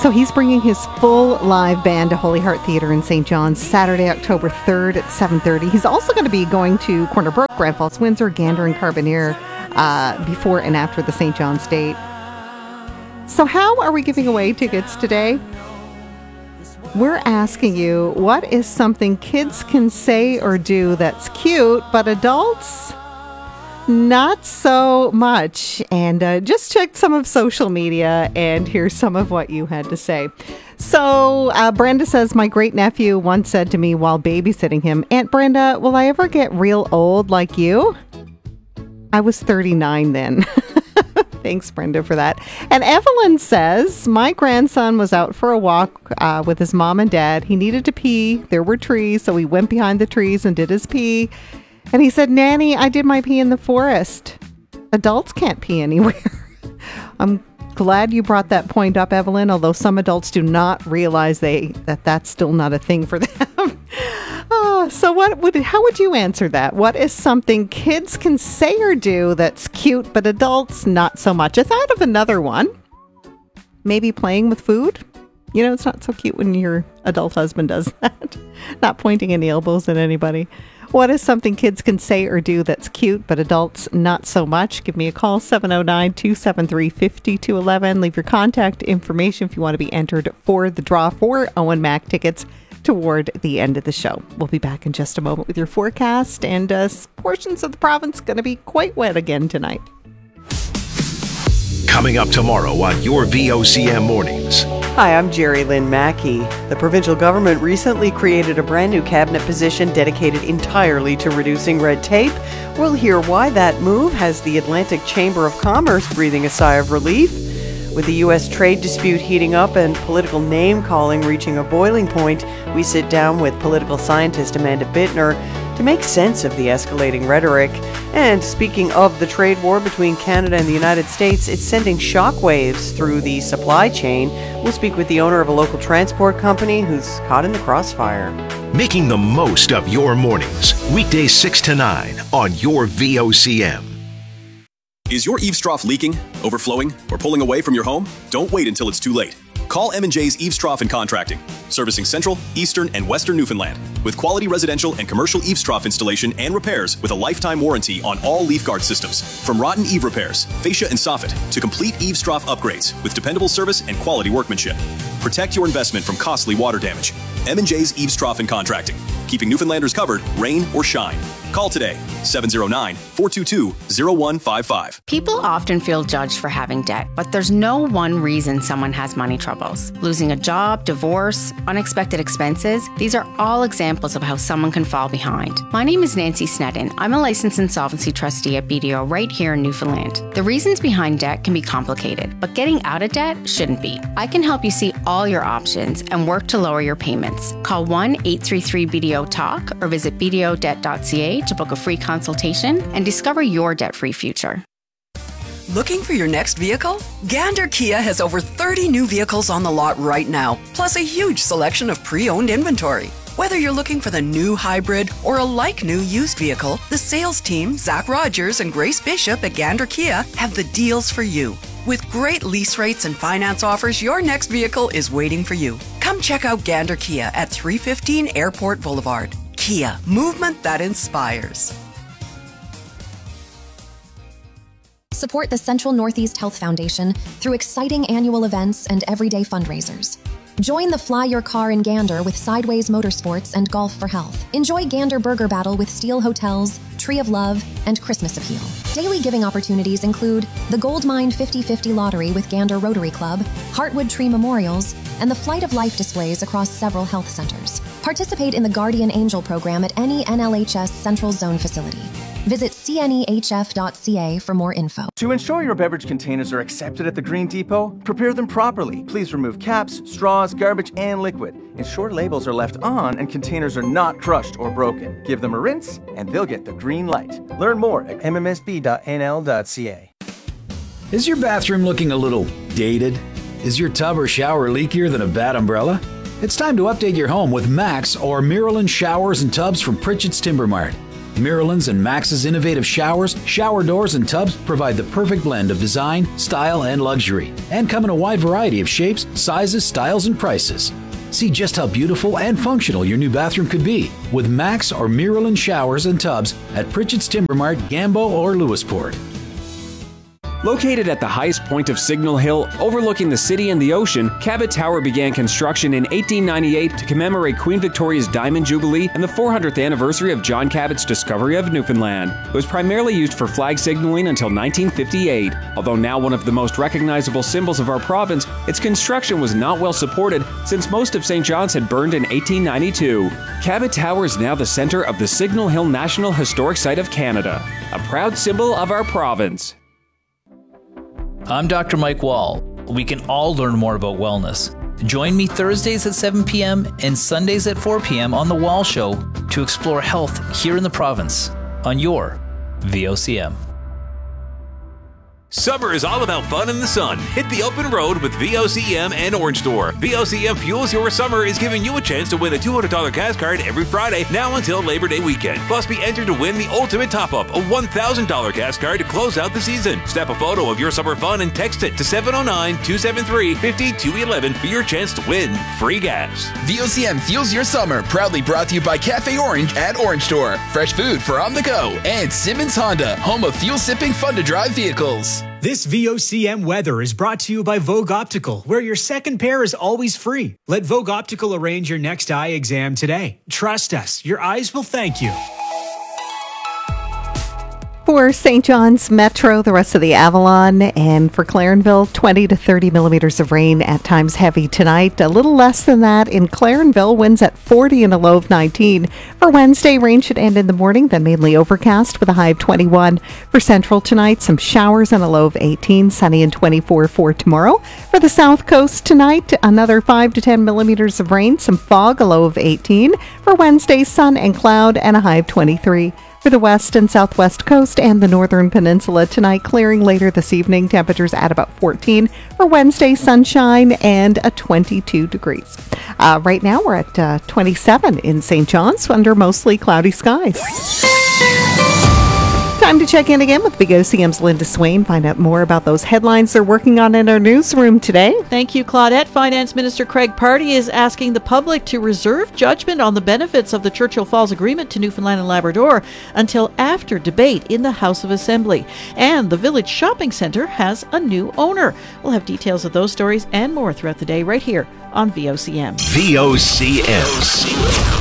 So he's bringing his full live band to Holy Heart Theatre in St. John's Saturday, October 3rd at 7:30. He's also going to be going to Corner Brook, Grand Falls, Windsor, Gander, and Carbonear before and after the St. John's date. So how are we giving away tickets today? We're asking you, what is something kids can say or do that's cute, but adults not so much? And just check some of social media, and here's some of what you had to say. So Brenda says, my great nephew once said to me while babysitting him, Aunt Brenda, will I ever get real old like you? I was 39 then. Thanks, Brenda, for that. And Evelyn says, my grandson was out for a walk with his mom and dad. He needed to pee. There were trees, so he went behind the trees and did his pee. And he said, Nanny, I did my pee in the forest. Adults can't pee anywhere. I'm glad you brought that point up, Evelyn, although some adults do not realize that's still not a thing for them. So how would you answer that? What is something kids can say or do that's cute, but adults not so much? I thought of another one. Maybe playing with food. You know, it's not so cute when your adult husband does that. Not pointing any elbows at anybody. What is something kids can say or do that's cute, but adults not so much? Give me a call, 709-273-5211. Leave your contact information if you want to be entered for the draw for Owen Mac tickets toward the end of the show. We'll be back in just a moment with your forecast, and portions of the province going to be quite wet again tonight. Coming up tomorrow on your VOCM Mornings. Hi, I'm Jerry Lynn Mackey. The provincial government recently created a brand new cabinet position dedicated entirely to reducing red tape. We'll hear why that move has the Atlantic Chamber of Commerce breathing a sigh of relief. With the U.S. trade dispute heating up and political name-calling reaching a boiling point, we sit down with political scientist Amanda Bittner to make sense of the escalating rhetoric. And speaking of the trade war between Canada and the United States, it's sending shockwaves through the supply chain. We'll speak with the owner of a local transport company who's caught in the crossfire. Making the most of your mornings. Weekdays 6 to 9 on your VOCM. Is your eaves trough leaking, overflowing, or pulling away from your home? Don't wait until it's too late. Call M&J's Eaves Trough and Contracting, servicing Central, Eastern, and Western Newfoundland, with quality residential and commercial eaves trough installation and repairs with a lifetime warranty on all leaf guard systems. From rotten eave repairs, fascia and soffit, to complete eaves trough upgrades with dependable service and quality workmanship. Protect your investment from costly water damage. M&J's Eaves Trough and Contracting, keeping Newfoundlanders covered, rain or shine. Call today, 709-422-0155. People often feel judged for having debt, but there's no one reason someone has money troubles. Losing a job, divorce, unexpected expenses, these are all examples of how someone can fall behind. My name is Nancy Snedden. I'm a licensed insolvency trustee at BDO right here in Newfoundland. The reasons behind debt can be complicated, but getting out of debt shouldn't be. I can help you see all your options and work to lower your payments. Call 1-833-BDO-TALK or visit bdodebt.ca to book a free consultation and discover your debt-free future. Looking for your next vehicle? Gander Kia has over 30 new vehicles on the lot right now, plus a huge selection of pre-owned inventory. Whether you're looking for the new hybrid or a like-new used vehicle, the sales team, Zach Rogers and Grace Bishop at Gander Kia, have the deals for you. With great lease rates and finance offers, your next vehicle is waiting for you. Come check out Gander Kia at 315 Airport Boulevard. Kia, movement that inspires. Support the Central Northeast Health Foundation through exciting annual events and everyday fundraisers. Join the Fly Your Car in Gander with Sideways Motorsports and Golf for Health. Enjoy Gander Burger Battle with Steel Hotels, Tree of Love, and Christmas Appeal. Daily giving opportunities include the Gold Mine 50/50 Lottery with Gander Rotary Club, Heartwood Tree Memorials, and the Flight of Life displays across several health centers. Participate in the Guardian Angel program at any NLHS Central Zone facility. Visit cnehf.ca for more info. To ensure your beverage containers are accepted at the Green Depot, prepare them properly. Please remove caps, straws, garbage, and liquid. Ensure labels are left on and containers are not crushed or broken. Give them a rinse and they'll get the green light. Learn more at mmsb.nl.ca. Is your bathroom looking a little dated? Is your tub or shower leakier than a bad umbrella? It's time to update your home with Max or Miralyn Showers and Tubs from Pritchett's Timber Mart. Miralin's and Max's innovative showers, shower doors, and tubs provide the perfect blend of design, style, and luxury, and come in a wide variety of shapes, sizes, styles, and prices. See just how beautiful and functional your new bathroom could be with Max or Miralin showers and tubs at Pritchett's Timber Mart, Gambo, or Lewisport. Located at the highest point of Signal Hill, overlooking the city and the ocean, Cabot Tower began construction in 1898 to commemorate Queen Victoria's Diamond Jubilee and the 400th anniversary of John Cabot's discovery of Newfoundland. It was primarily used for flag signaling until 1958. Although now one of the most recognizable symbols of our province, its construction was not well supported since most of St. John's had burned in 1892. Cabot Tower is now the center of the Signal Hill National Historic Site of Canada, a proud symbol of our province. I'm Dr. Mike Wall. We can all learn more about wellness. Join me Thursdays at 7 p.m. and Sundays at 4 p.m. on The Wall Show to explore health here in the province on your VOCM. Summer is all about fun in the sun. Hit the open road with VOCM and Orange Store. VOCM Fuels Your Summer is giving you a chance to win a $200 gas card every Friday now until Labor Day weekend. Plus, be entered to win the ultimate top-up, a $1,000 gas card to close out the season. Snap a photo of your summer fun and text it to 709-273-5211 for your chance to win free gas. VOCM Fuels Your Summer, proudly brought to you by Cafe Orange at Orange Store. Fresh food for on the go. And Simmons Honda, home of fuel-sipping, fun-to-drive vehicles. This VOCM weather is brought to you by Vogue Optical, where your second pair is always free. Let Vogue Optical arrange your next eye exam today. Trust us, your eyes will thank you. For St. John's Metro, the rest of the Avalon, and for Clarenville, 20 to 30 millimeters of rain, at times heavy tonight. A little less than that in Clarenville, winds at 40 and a low of 19. For Wednesday, rain should end in the morning, then mainly overcast with a high of 21. For Central tonight, some showers and a low of 18, sunny and 24 for tomorrow. For the South Coast tonight, another 5 to 10 millimeters of rain, some fog, a low of 18. For Wednesday, sun and cloud and a high of 23. For the west and southwest coast and the northern peninsula tonight, clearing later this evening, temperatures at about 14. For Wednesday, sunshine and a 22 degrees. Right now, we're at 27 in St. John's under mostly cloudy skies. Time to check in again with Big OCM's Linda Swain. Find out more about those headlines they're working on in our newsroom today. Thank you, Claudette. Finance Minister Craig Pardy is asking the public to reserve judgment on the benefits of the Churchill Falls Agreement to Newfoundland and Labrador until after debate in the House of Assembly. And the Village Shopping Centre has a new owner. We'll have details of those stories and more throughout the day right here on VOCM. VOCM.